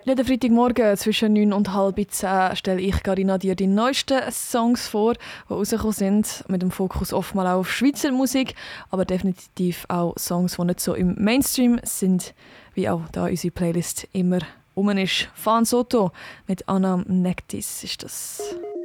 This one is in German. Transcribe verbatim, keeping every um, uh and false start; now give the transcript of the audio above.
Jeden Freitagmorgen zwischen neun und halb zehn stelle ich Carina dir die neuesten Songs vor, die rausgekommen sind, mit dem Fokus oftmals auch auf Schweizer Musik, aber definitiv auch Songs, die nicht so im Mainstream sind, wie auch da unsere Playlist immer rum ist. Fan Soto mit Anam Nektis ist das.